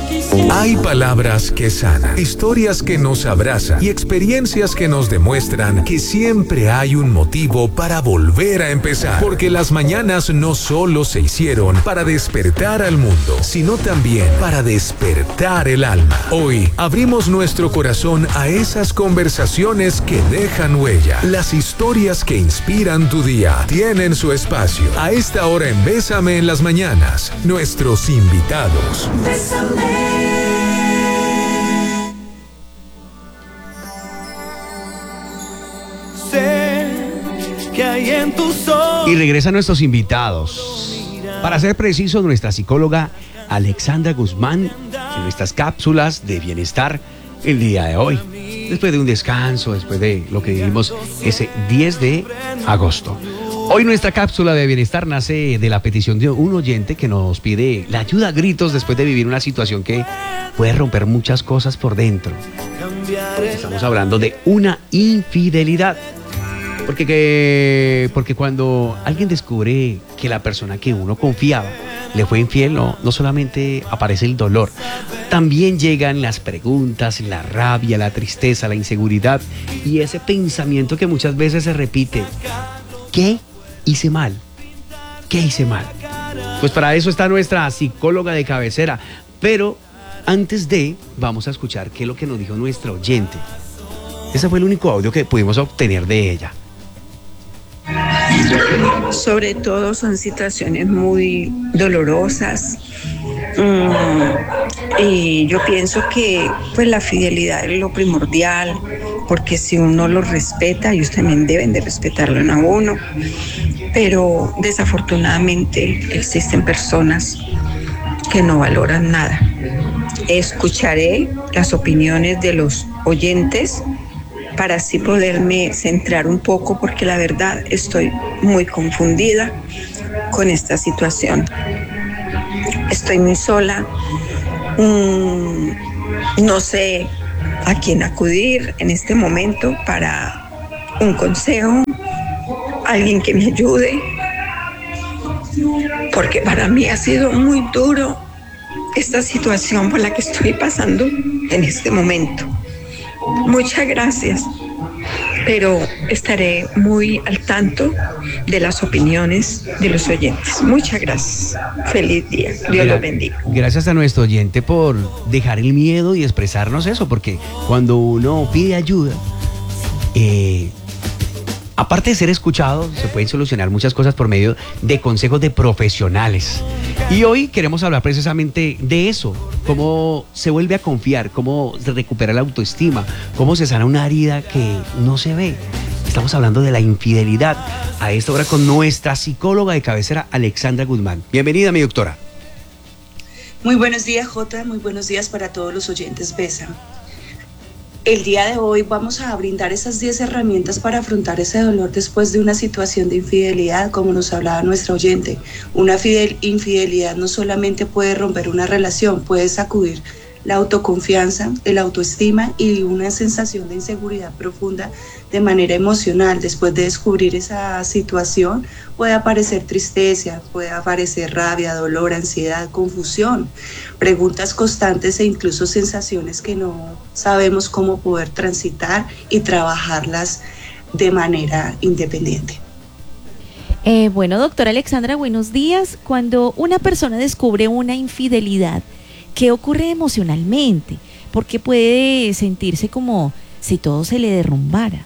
Hay palabras que sanan, historias que nos abrazan y experiencias que nos demuestran que siempre hay un motivo para volver a empezar. Porque las mañanas no solo se hicieron para despertar al mundo, sino también para despertar el alma. Hoy abrimos nuestro corazón a esas conversaciones que dejan huella. Las historias que inspiran tu día tienen su espacio. A esta hora en Bésame en las mañanas, nuestros invitados. Bésame. Y regresan nuestros invitados. Para ser preciso, nuestra psicóloga Alexandra Guzmán, en nuestras cápsulas de bienestar el día de hoy. Después de un descanso, después de lo que vivimos ese 10 de agosto. Hoy nuestra cápsula de bienestar nace de la petición de un oyente que nos pide la ayuda a gritos después de vivir una situación que puede romper muchas cosas por dentro. Estamos hablando de una infidelidad. Porque cuando alguien descubre que la persona que uno confiaba le fue infiel, no solamente aparece el dolor, también llegan las preguntas, la rabia, la tristeza, la inseguridad y ese pensamiento que muchas veces se repite: ¿qué hice mal? ¿Qué hice mal? Pues para eso está nuestra psicóloga de cabecera, pero antes vamos a escuchar qué es lo que nos dijo nuestra oyente. Ese fue el único audio que pudimos obtener de ella. Sobre todo son situaciones muy dolorosas, y yo pienso que pues la fidelidad es lo primordial, porque si uno lo respeta, ellos también deben de respetarlo a uno, pero desafortunadamente existen personas que no valoran nada. Escucharé las opiniones de los oyentes para así poderme centrar un poco, porque la verdad estoy muy confundida con esta situación. Estoy muy sola, no sé a quién acudir en este momento para un consejo, alguien que me ayude, porque para mí ha sido muy duro esta situación por la que estoy pasando en este momento. Muchas gracias, pero estaré muy al tanto de las opiniones de los oyentes. Muchas gracias. Feliz día. Dios los bendiga. Gracias a nuestro oyente por dejar el miedo y expresarnos eso, porque cuando uno pide ayuda, aparte de ser escuchado, se pueden solucionar muchas cosas por medio de consejos de profesionales. Y hoy queremos hablar precisamente de eso, cómo se vuelve a confiar, cómo se recupera la autoestima, cómo se sana una herida que no se ve. Estamos hablando de la infidelidad a esta hora con nuestra psicóloga de cabecera, Alexandra Guzmán. Bienvenida, mi doctora. Muy buenos días, Jota, muy buenos días para todos los oyentes Besa. El día de hoy vamos a brindar esas 10 herramientas para afrontar ese dolor después de una situación de infidelidad, como nos hablaba nuestra oyente. Una infidelidad no solamente puede romper una relación, puede sacudir la autoconfianza, el autoestima y una sensación de inseguridad profunda de manera emocional. Después de descubrir esa situación, puede aparecer tristeza, puede aparecer rabia, dolor, ansiedad, confusión, preguntas constantes e incluso sensaciones que no sabemos cómo poder transitar y trabajarlas de manera independiente. Bueno, doctora Alexandra, buenos días. Cuando una persona descubre una infidelidad, ¿qué ocurre emocionalmente? Porque puede sentirse como si todo se le derrumbara.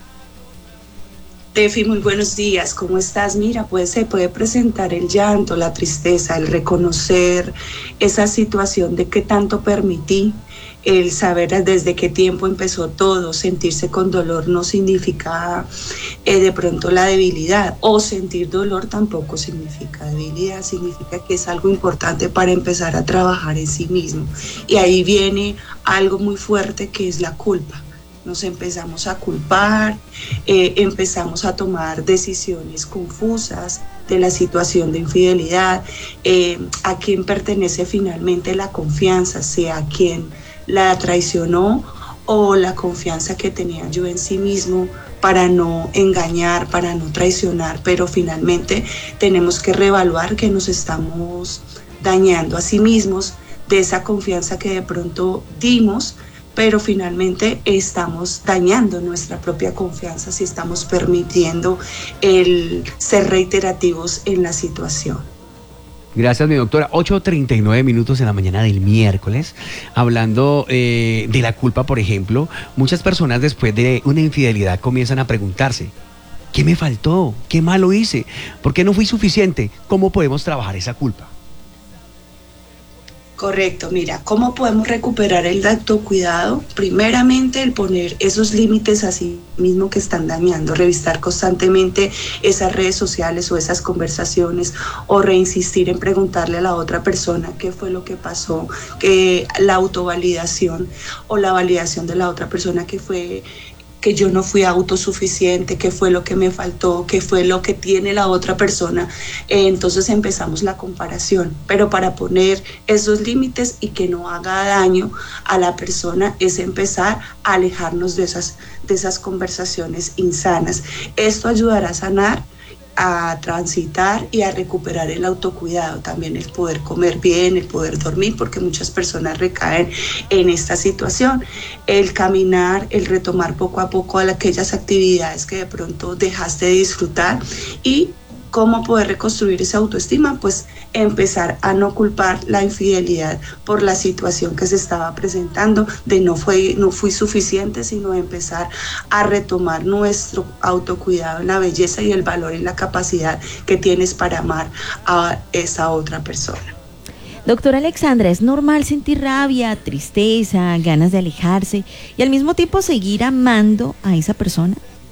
Tefi, muy buenos días, ¿cómo estás? Mira, pues se puede presentar el llanto, la tristeza, el reconocer esa situación de que tanto permití, el saber desde qué tiempo empezó todo. Sentirse con dolor no significa de pronto la debilidad, o sentir dolor tampoco significa debilidad, significa que es algo importante para empezar a trabajar en sí mismo. Y ahí viene algo muy fuerte que es la culpa. Nos empezamos a culpar, empezamos a tomar decisiones confusas de la situación de infidelidad, a quién pertenece finalmente la confianza, sea quien la traicionó o la confianza que tenía yo en sí mismo para no engañar, para no traicionar, pero finalmente tenemos que reevaluar que nos estamos dañando a sí mismos de esa confianza que de pronto dimos, pero finalmente estamos dañando nuestra propia confianza si estamos permitiendo el ser reiterativos en la situación. Gracias, mi doctora. 8:39 minutos en la mañana del miércoles. Hablando de la culpa, por ejemplo, muchas personas después de una infidelidad comienzan a preguntarse, ¿qué me faltó? ¿Qué malo hice? ¿Por qué no fui suficiente? ¿Cómo podemos trabajar esa culpa? Correcto, mira, ¿cómo podemos recuperar el autocuidado? Primeramente, el poner esos límites a sí mismo que están dañando, revisar constantemente esas redes sociales o esas conversaciones, o reinsistir en preguntarle a la otra persona qué fue lo que pasó, que la autovalidación o la validación de la otra persona que yo no fui autosuficiente, qué fue lo que me faltó, qué fue lo que tiene la otra persona. Entonces empezamos la comparación, pero para poner esos límites y que no haga daño a la persona es empezar a alejarnos de esas conversaciones insanas. Esto ayudará a sanar, a transitar y a recuperar el autocuidado, también el poder comer bien, el poder dormir, porque muchas personas recaen en esta situación, el caminar, el retomar poco a poco aquellas actividades que de pronto dejaste de disfrutar. Y ¿cómo poder reconstruir esa autoestima? Pues empezar a no culpar la infidelidad por la situación que se estaba presentando, de no fui suficiente, sino empezar a retomar nuestro autocuidado en la belleza y el valor en la capacidad que tienes para amar a esa otra persona. Doctora Alexandra, ¿es normal sentir rabia, tristeza, ganas de alejarse y al mismo tiempo seguir amando a esa persona?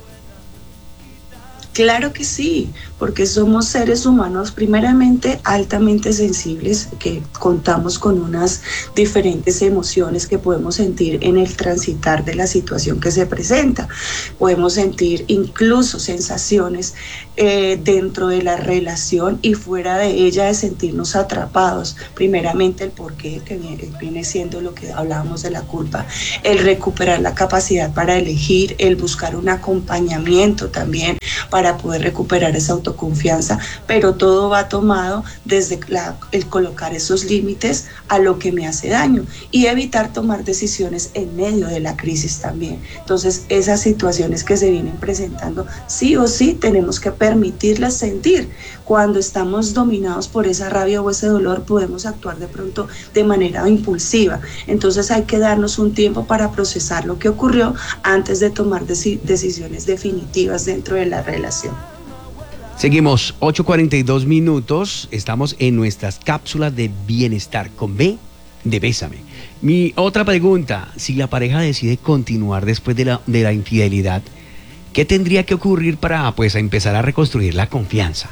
Claro que sí, porque somos seres humanos primeramente altamente sensibles, que contamos con unas diferentes emociones que podemos sentir en el transitar de la situación que se presenta. Podemos sentir incluso sensaciones dentro de la relación y fuera de ella, de sentirnos atrapados. Primeramente el porqué, que viene siendo lo que hablábamos de la culpa, el recuperar la capacidad para elegir, el buscar un acompañamiento también para poder recuperar esa autoconfianza, pero todo va tomado desde el colocar esos límites a lo que me hace daño y evitar tomar decisiones en medio de la crisis también. Entonces, esas situaciones que se vienen presentando, sí o sí tenemos que permitirlas sentir. Cuando estamos dominados por esa rabia o ese dolor, podemos actuar de pronto de manera impulsiva. Entonces hay que darnos un tiempo para procesar lo que ocurrió antes de tomar decisiones definitivas dentro de la relación. Seguimos, 8:42 minutos, estamos en nuestras cápsulas de bienestar con B de Bésame. Mi otra pregunta, si la pareja decide continuar después de la infidelidad, ¿qué tendría que ocurrir para empezar a reconstruir la confianza?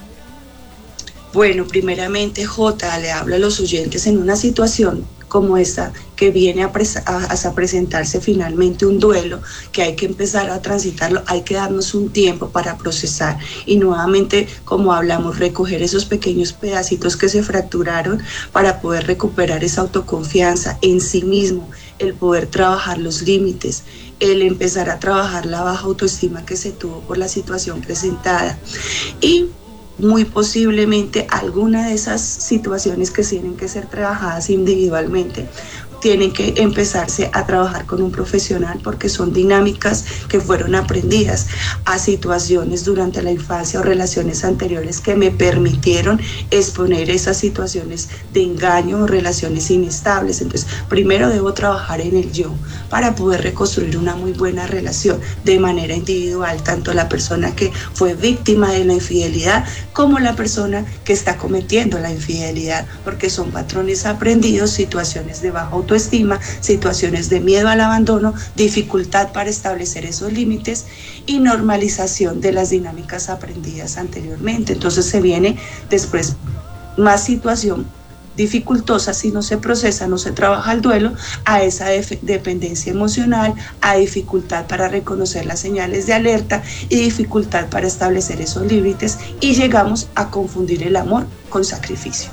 Bueno, primeramente, Jota, le hablo a los oyentes en una situación como esta, que viene a presentarse finalmente un duelo, que hay que empezar a transitarlo, hay que darnos un tiempo para procesar y nuevamente, como hablamos, recoger esos pequeños pedacitos que se fracturaron para poder recuperar esa autoconfianza en sí mismo, el poder trabajar los límites, el empezar a trabajar la baja autoestima que se tuvo por la situación presentada y muy posiblemente alguna de esas situaciones que tienen que ser trabajadas individualmente tienen que empezarse a trabajar con un profesional porque son dinámicas que fueron aprendidas a situaciones durante la infancia o relaciones anteriores que me permitieron exponer esas situaciones de engaño o relaciones inestables. Entonces, primero debo trabajar en el yo para poder reconstruir una muy buena relación de manera individual, tanto la persona que fue víctima de la infidelidad como la persona que está cometiendo la infidelidad, porque son patrones aprendidos, situaciones de baja autoestima, situaciones de miedo al abandono, dificultad para establecer esos límites y normalización de las dinámicas aprendidas anteriormente. Entonces se viene después más situación dificultosa si no se procesa, no se trabaja el duelo, a esa dependencia emocional, a dificultad para reconocer las señales de alerta y dificultad para establecer esos límites y llegamos a confundir el amor con sacrificio.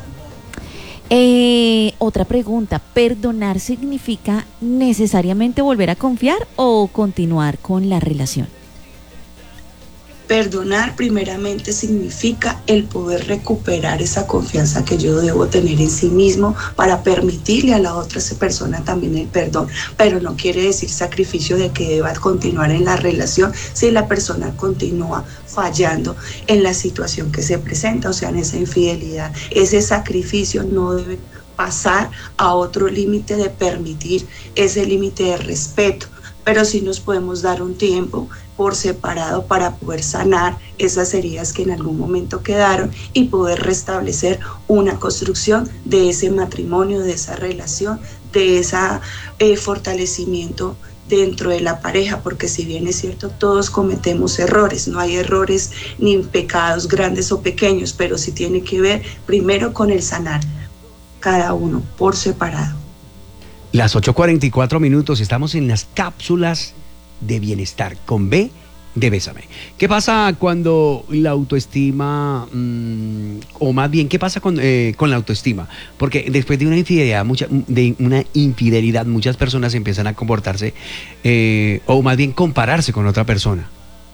Otra pregunta, ¿perdonar significa necesariamente volver a confiar o continuar con la relación? Perdonar primeramente significa el poder recuperar esa confianza que yo debo tener en sí mismo para permitirle a la otra persona también el perdón, pero no quiere decir sacrificio de que deba continuar en la relación si la persona continúa fallando en la situación que se presenta, o sea, en esa infidelidad. Ese sacrificio no debe pasar a otro límite de permitir ese límite de respeto, pero sí nos podemos dar un tiempo por separado para poder sanar esas heridas que en algún momento quedaron y poder restablecer una construcción de ese matrimonio, de esa relación, de ese fortalecimiento dentro de la pareja, porque si bien es cierto, todos cometemos errores, no hay errores ni pecados grandes o pequeños, pero sí tiene que ver primero con el sanar cada uno por separado. Las 8:44 minutos, estamos en las cápsulas de bienestar con B de Bésame. ¿Qué pasa cuando la autoestima, o más bien, qué pasa con la autoestima? Porque después de una infidelidad, muchas personas empiezan a comportarse, o más bien compararse con otra persona.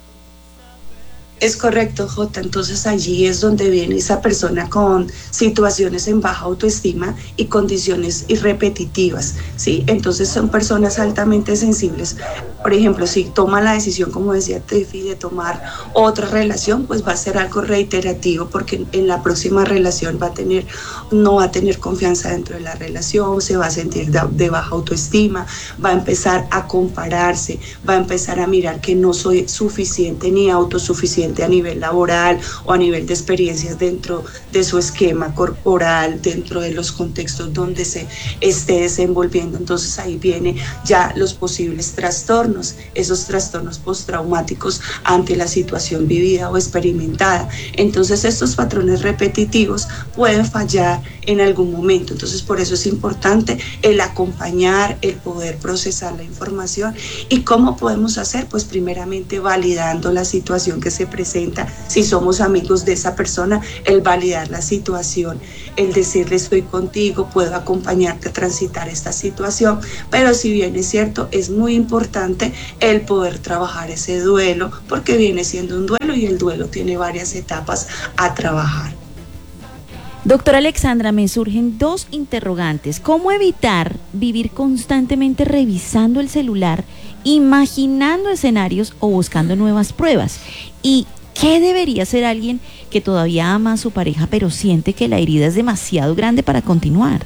Es correcto, Jota. Entonces allí es donde viene esa persona con situaciones en baja autoestima y condiciones repetitivas, ¿sí? Entonces son personas altamente sensibles. Por ejemplo, si toma la decisión, como decía Tefi, de tomar otra relación, pues va a ser algo reiterativo, porque en la próxima relación no va a tener confianza dentro de la relación, se va a sentir de baja autoestima, va a empezar a compararse, va a empezar a mirar que no soy suficiente ni autosuficiente a nivel laboral o a nivel de experiencias dentro de su esquema corporal, dentro de los contextos donde se esté desenvolviendo. Entonces ahí viene ya los posibles trastornos, esos trastornos postraumáticos ante la situación vivida o experimentada. Entonces estos patrones repetitivos pueden fallar en algún momento. Entonces por eso es importante el acompañar, el poder procesar la información. ¿Y cómo podemos hacer? Pues primeramente validando la situación que se presenta. Si somos amigos de esa persona, el validar la situación, el decirle estoy contigo, puedo acompañarte a transitar esta situación, pero si bien es cierto, es muy importante el poder trabajar ese duelo, porque viene siendo un duelo y el duelo tiene varias etapas a trabajar. Doctora Alexandra, me surgen dos interrogantes. ¿Cómo evitar vivir constantemente revisando el celular, imaginando escenarios o buscando nuevas pruebas? ¿Y qué debería hacer alguien que todavía ama a su pareja pero siente que la herida es demasiado grande para continuar?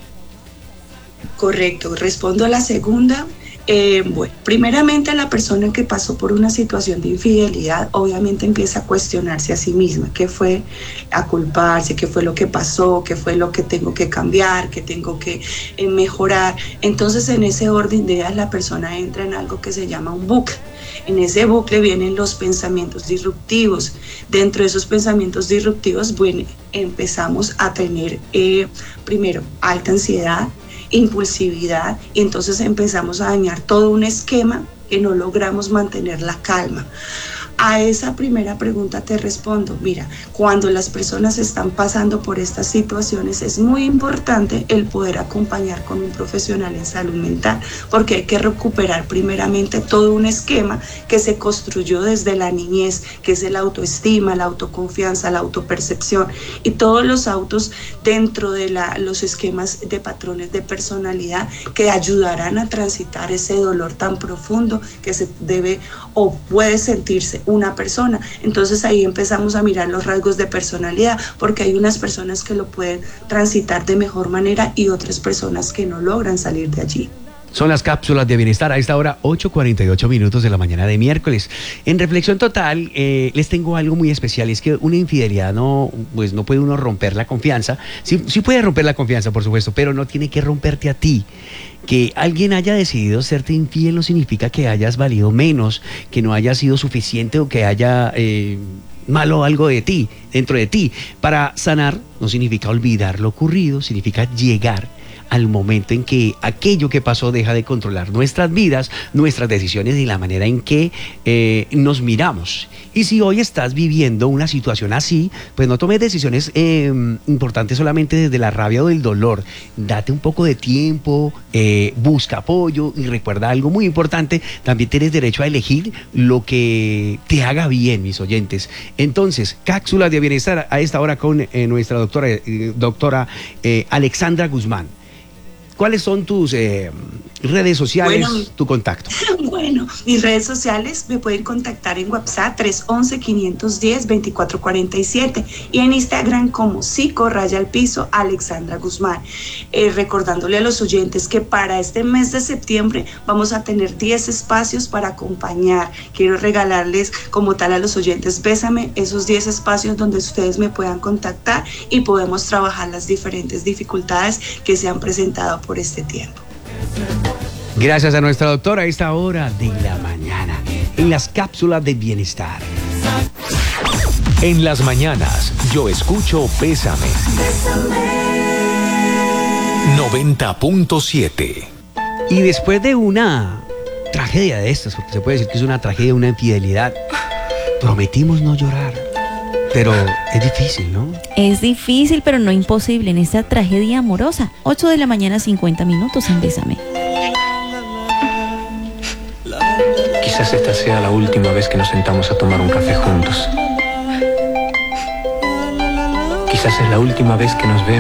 Correcto, respondo a la segunda. Bueno, primeramente la persona que pasó por una situación de infidelidad obviamente empieza a cuestionarse a sí misma, qué fue, a culparse, qué fue lo que pasó, qué fue lo que tengo que cambiar, qué tengo que mejorar. Entonces en ese orden de ideas la persona entra en algo que se llama un bucle. En ese bucle vienen los pensamientos disruptivos. Dentro de esos pensamientos disruptivos, bueno, empezamos a tener primero alta ansiedad, impulsividad, y entonces empezamos a dañar todo un esquema que no logramos mantener la calma. A esa primera pregunta te respondo, mira, cuando las personas están pasando por estas situaciones es muy importante el poder acompañar con un profesional en salud mental, porque hay que recuperar primeramente todo un esquema que se construyó desde la niñez, que es el autoestima, la autoconfianza, la autopercepción y todos los autos dentro de los esquemas de patrones de personalidad que ayudarán a transitar ese dolor tan profundo que se debe o puede sentirse una persona. Entonces ahí empezamos a mirar los rasgos de personalidad, porque hay unas personas que lo pueden transitar de mejor manera y otras personas que no logran salir de allí. Son las cápsulas de bienestar a esta hora, 8:48 minutos de la mañana de miércoles. En Reflexión Total les tengo algo muy especial, es que una infidelidad no puede uno romper la confianza. Sí puede romper la confianza, por supuesto, pero no tiene que romperte a ti. Que alguien haya decidido serte infiel no significa que hayas valido menos, que no haya sido suficiente o que haya malo algo de ti, dentro de ti. Para sanar no significa olvidar lo ocurrido, significa llegar al momento en que aquello que pasó deja de controlar nuestras vidas, nuestras decisiones y la manera en que nos miramos. Y si hoy estás viviendo una situación así, pues no tomes decisiones importantes solamente desde la rabia o del dolor. Date un poco de tiempo, busca apoyo y recuerda algo muy importante, también tienes derecho a elegir lo que te haga bien, mis oyentes. Entonces, cápsulas de bienestar a esta hora con nuestra doctora Alexandra Guzmán. ¿Cuáles son tus redes sociales, tu contacto? Bueno, mis redes sociales me pueden contactar en WhatsApp 311-510-2447 y en Instagram como psico_al_piso Alexandra Guzmán. Recordándole a los oyentes que para este mes de septiembre vamos a tener 10 espacios para acompañar. Quiero regalarles como tal a los oyentes Bésame esos 10 espacios donde ustedes me puedan contactar y podemos trabajar las diferentes dificultades que se han presentado por este tiempo. Gracias a nuestra doctora a esta hora de la mañana en las cápsulas de bienestar. En las mañanas yo escucho Bésame. 90.7. Y después de una tragedia de estas, porque se puede decir que es una tragedia, una infidelidad, prometimos no llorar. Pero es difícil, ¿no? Es difícil, pero no imposible en esta tragedia amorosa. 8 de la mañana, 50 minutos en Bésame. Quizás esta sea la última vez que nos sentamos a tomar un café juntos. Quizás es la última vez que nos vemos.